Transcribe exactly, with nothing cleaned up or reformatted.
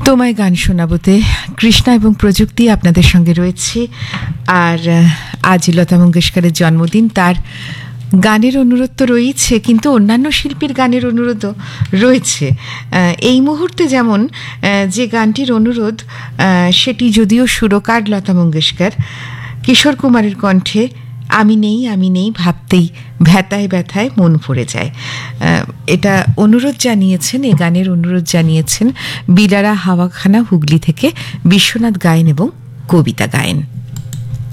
তোমায় গান শোনাবোতে কৃষ্ণা এবং প্রযুক্তি আপনাদের সঙ্গে রয়েছে। আর আজ লতা মঙ্গেশকরের জন্মদিন, তার গানের অনুরোধ তো রয়েছে, কিন্তু অন্যান্য শিল্পীর গানের অনুরোধও রয়েছে। এই মুহূর্তে যেমন যে গানটির অনুরোধ, সেটি যদিও সুরকার লতা মঙ্গেশকর, কিশোর কুমারের কণ্ঠে আমি নেই আমি নেই ভাবতেই ব্যথায় ব্যথায় মন ভরে যায়। এটা অনুরোধ জানিয়েছেন, এই গানের অনুরোধ জানিয়েছেন বিলারা হাওয়াখানা হুগলি থেকে বিশ্বনাথ গায়েন এবং কবিতা গায়েন।